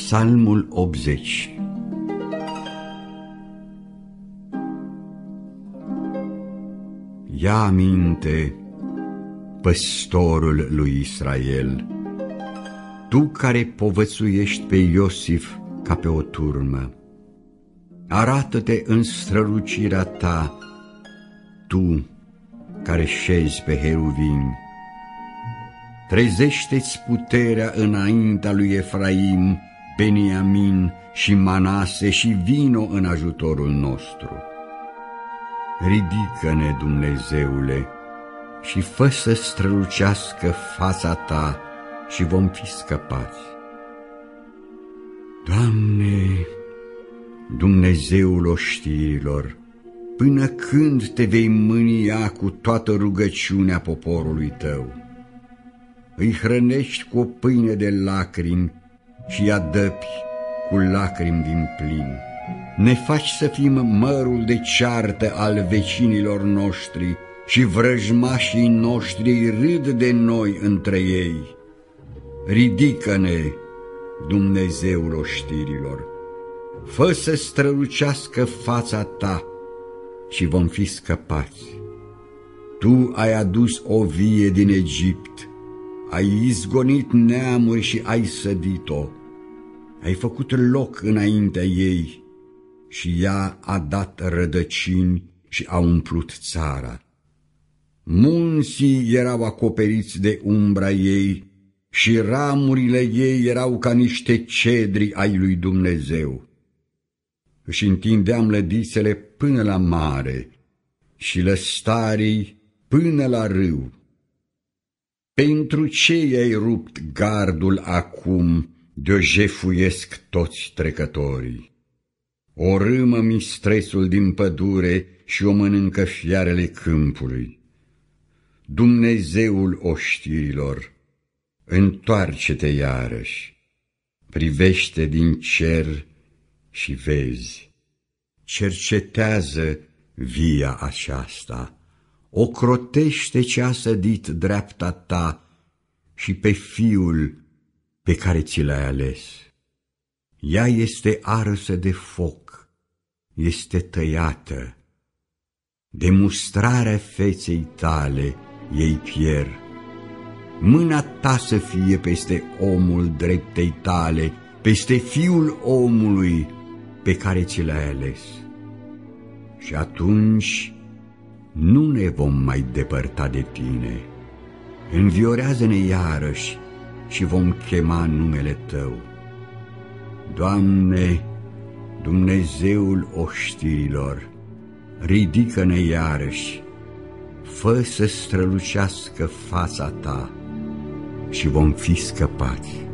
Psalmul 80. Ia aminte, păstorul lui Israel, tu care povățuiești pe Iosif ca pe o turmă. Arată-te în strălucirea ta, tu care șezi pe heruvimi. Trezește-ți puterea înaintea lui Efraim, Beniamin și Manase și vino în ajutorul nostru. Ridică-ne, Dumnezeule, și fă să strălucească fața ta și vom fi scăpați. Doamne, Dumnezeul oștirilor, până când te vei mânia cu toată rugăciunea poporului tău? Îi hrănești cu o pâine de lacrimi și îi adăpi cu lacrimi din plin. Ne faci să fim mărul de ceartă al vecinilor noștri și vrăjmașii noștri râd de noi între ei. Ridică-ne, Dumnezeul oștirilor, fă să strălucească fața ta și vom fi scăpați. Tu ai adus o vie din Egipt, ai izgonit neamuri și ai sădit-o, ai făcut loc înaintea ei și ea a dat rădăcini și a umplut țara. Munții erau acoperiți de umbra ei și ramurile ei erau ca niște cedri ai lui Dumnezeu. Își întindeam lădițele până la mare și lăstarii până la râu. Pentru ce i-ai rupt gardul acum, de-o jefuiesc toți trecătorii? O râmă mistresul din pădure și o mănâncă fiarele câmpului. Dumnezeul oștirilor, întoarce-te iarăși, privește din cer și vezi. Cercetează via aceasta, ocrotește ce a sădit dreapta ta și pe fiul pe care ți l-ai ales. Ea este arsă de foc, este tăiată. De mustrarea feței tale ei pierd. Mâna ta să fie peste omul dreptei tale, peste fiul omului pe care ți l-ai ales. Și atunci nu ne vom mai depărta de tine. Înviorează-ne iarăși și vom chema numele tău. Doamne, Dumnezeul oștirilor, ridică-ne iarăși, fă să strălucească fața ta și vom fi scăpați.